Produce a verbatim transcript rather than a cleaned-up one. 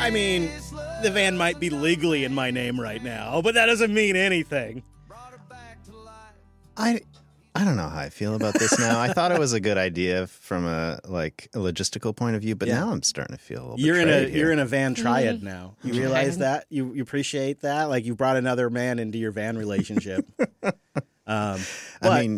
I mean, the van might be legally in my name right now, but that doesn't mean anything. I I don't know how I feel about this now. I thought it was a good idea from a like a logistical point of view, but Yeah. now I'm starting to feel a little You're in a betrayed here. you're in a van triad now. You realize that? You you appreciate that? Like you brought another man into your van relationship. um, I but- mean,